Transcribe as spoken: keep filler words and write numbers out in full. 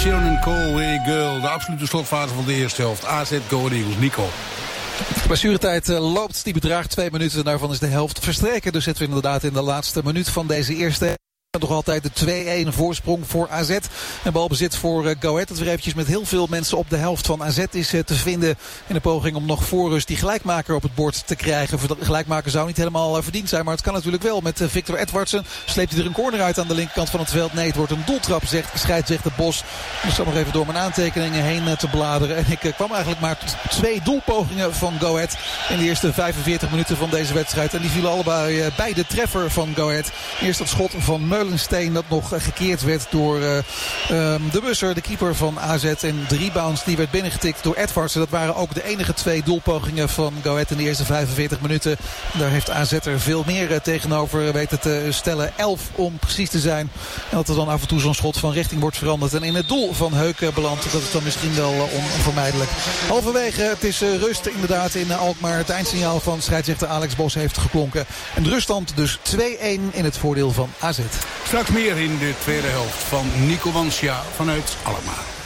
Sharon and Cole, Hey Girl, de absolute slotfase van de eerste helft. A Z Go Ahead Eagles, Nico. De blessuretijd uh, loopt, die bedraagt twee minuten. Daarvan is de helft verstreken. Dus zitten we inderdaad in de laatste minuut van deze eerste. Nog altijd de twee-een voorsprong voor A Z. En balbezit voor uh, Go Ahead. Dat weer eventjes met heel veel mensen op de helft van A Z is uh, te vinden. In de poging om nog voor rust die gelijkmaker op het bord te krijgen. De gelijkmaker zou niet helemaal uh, verdiend zijn. Maar het kan natuurlijk wel. Met uh, Victor Edwardsen sleept hij er een corner uit aan de linkerkant van het veld. Nee, het wordt een doeltrap, zegt scheidsrechter Bos. Ik zat nog even door mijn aantekeningen heen uh, te bladeren. En ik uh, kwam eigenlijk maar tot twee doelpogingen van Go Ahead in de eerste vijfenveertig minuten van deze wedstrijd. En die vielen allebei uh, bij de treffer van Go Ahead. Eerst het schot van Meulensteen dat nog gekeerd werd door uh, um, de Busser, de keeper van A Z. En de rebounds die werd binnengetikt door Edwardsen. Dat waren ook de enige twee doelpogingen van Go Ahead in de eerste vijfenveertig minuten. Daar heeft A Z er veel meer uh, tegenover weten te stellen. elf om precies te zijn. En dat er dan af en toe zo'n schot van richting wordt veranderd. En in het doel van Heuken belandt. Dat is dan misschien wel uh, onvermijdelijk. Halverwege, het is uh, rust inderdaad in Alkmaar. Het eindsignaal van scheidsrechter Alex Bos heeft geklonken. En de ruststand dus twee-een in het voordeel van A Z. Straks meer in de tweede helft van Nico Wansja vanuit Alkmaar.